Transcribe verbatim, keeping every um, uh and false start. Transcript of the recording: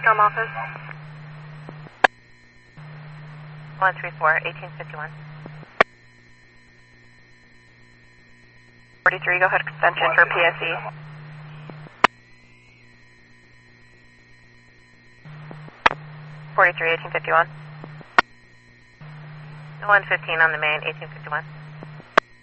home office. one three four, eighteen fifty-one. forty-three, go ahead, extension for P S E. forty-three, eighteen fifty-one. one fifteen on the main, eighteen fifty-one.